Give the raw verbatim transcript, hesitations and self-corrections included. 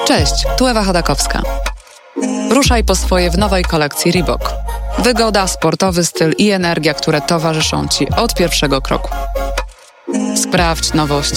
Cześć, tu Ewa Chodakowska. Ruszaj po swoje w nowej kolekcji Reebok. Wygoda, sportowy styl i energia, które towarzyszą Ci od pierwszego kroku. Sprawdź nowości